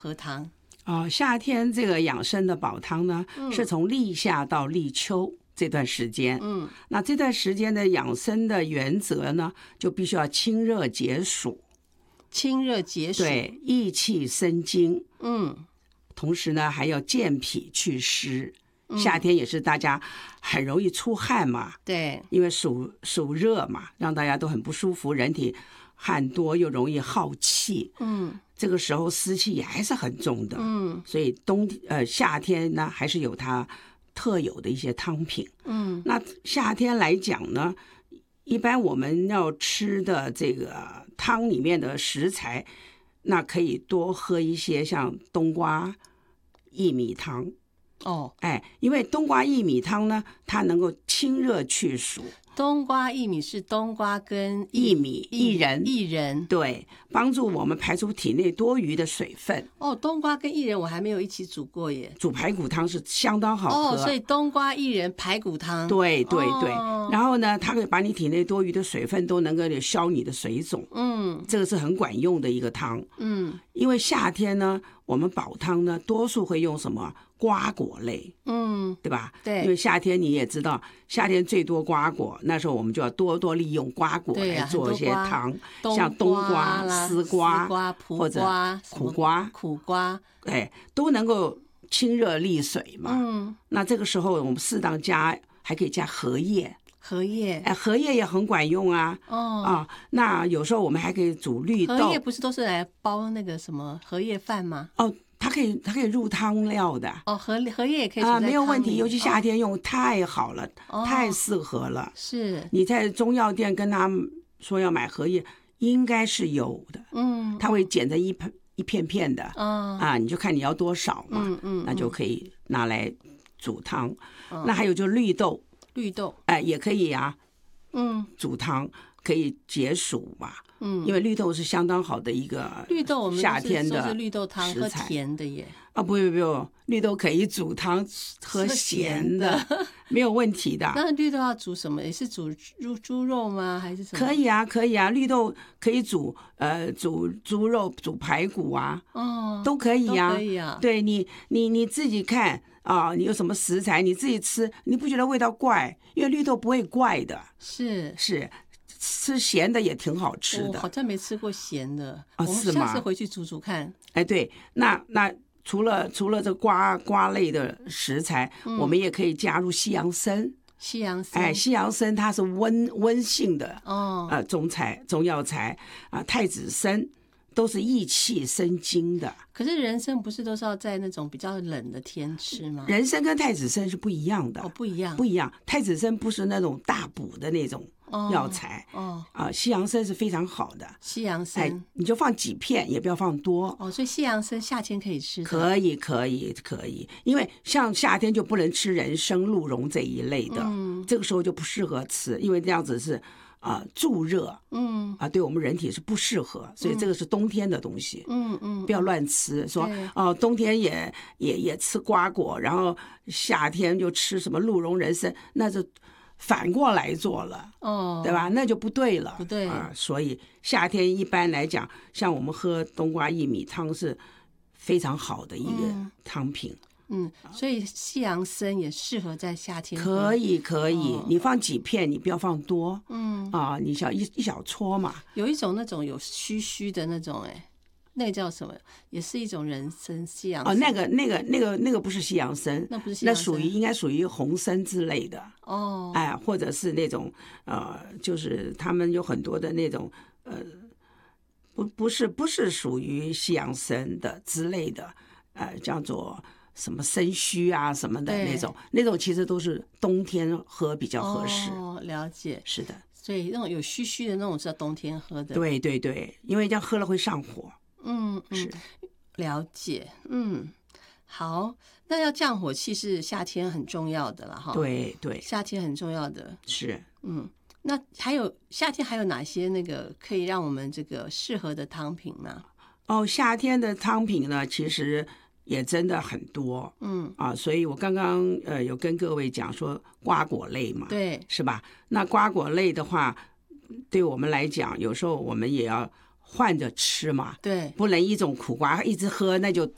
喝汤？ 夏天这个养生的保汤呢，是从立夏到立秋这段时间。那这段时间的养生的原则呢，就必须要清热解暑。 清热解暑， 对，益气生津。同时呢，还要健脾祛湿。夏天也是大家很容易出汗嘛， 对， 因为暑热嘛，让大家都很不舒服，人体汗多又容易耗气。这个时候湿气也还是很重的。所以夏天呢，还是有它特有的一些汤品。那夏天来讲呢，一般我们要吃的这个汤里面的食材，那可以多喝一些像冬瓜薏米汤。因为冬瓜薏米汤呢，它能够清热去暑。 冬瓜薏米是冬瓜跟薏米薏仁，对，帮助我们排出体内多余的水分。 冬瓜跟薏仁我还没有一起煮过耶。 煮排骨汤是相当好喝。 所以冬瓜薏仁排骨汤。 对对对。然后呢，它可以把你体内多余的水分都能够消你的水肿。这个是很管用的一个汤。因为夏天呢，我们煲汤呢，多数会用什么？瓜果类。对吧？ 对。 因为夏天你也知道，夏天最多瓜果，那时候我们就要多利用瓜果来做一些汤，像冬瓜、丝瓜、或者苦瓜，都能够清热利水嘛。那这个时候我们适当还可以加荷叶。荷叶也很管用啊。那有时候我们还可以煮绿豆。 荷叶不是都是来包那个什么荷叶饭吗？ 它可以入汤料的。 荷叶也可以煮在汤里。 没有问题，尤其夏天用太好了，太适合了。 是你在中药店跟他们说要买荷叶，应该是有的。他会剪成一片片的。你就看你要多少嘛。那就可以拿来煮汤。那还有就绿豆也可以啊。煮汤可以解暑嘛。因为绿豆是相当好的一个绿豆，我们夏天的是绿豆汤喝甜的耶。 不用，绿豆可以煮汤喝咸的，没有问题的。 那绿豆要煮什么？也是煮猪肉吗？还是什么？ 可以啊，绿豆可以煮猪肉、煮排骨啊。都可以啊。 都可以啊。 对，你自己看你有什么食材你自己吃，你不觉得味道怪？因为绿豆不会怪的。 是。 吃咸的也挺好吃的。 我好像没吃过咸的。 是吗？ 我们下次回去煮看。 对，那除了这瓜类的食材，我们也可以加入西洋参。西洋参它是温性的。中药材太子参都是益气生津的。 可是人参不是都是要在那种比较冷的天吃吗？ 人参跟太子参是不一样的。 不一样。 太子参不是那种大补的那种药材。西洋参是非常好的。 西洋参你就放几片，也不要放多。 所以西洋参夏天可以吃的。 可以，因为像夏天就不能吃人参、鹿茸这一类的。这个时候就不适合吃，因为这样子是助热。对我们人体是不适合，所以这个是冬天的东西。不要乱吃，说冬天也吃瓜果，然后夏天就吃什么鹿茸、人参，那就反过来做了。对吧？那就不对了。 不对。 所以夏天一般来讲，像我们喝冬瓜薏米汤是非常好的一个汤品。 所以西洋参也适合在夏天。 可以，你放几片，你不要放多。你小一小撮嘛。 有一种那种有须的那种，那个叫什么？也是一种人参，西洋参。 那个不是西洋参， 那不是西洋参， 应该属于红参之类的。或者是那种就是他们有很多的那种不是属于西洋参的之类的，叫做什么参须啊什么的那种其实都是冬天喝比较合适。 了解。 是的。 所以那种有须的那种是要冬天喝的。 对，因为这样喝了会上火。是。 了解。好，那要降火气是夏天很重要的了哈。 对， 夏天很重要的。 是。 那夏天还有哪些那个可以让我们这个适合的汤品呢？ 夏天的汤品呢，其实也真的很多。所以我刚刚有跟各位讲说瓜果类嘛。 对。是吧？那瓜果类的话，对我们来讲，有时候我们也要换着吃嘛。 对。 不能一种苦瓜一直喝，那就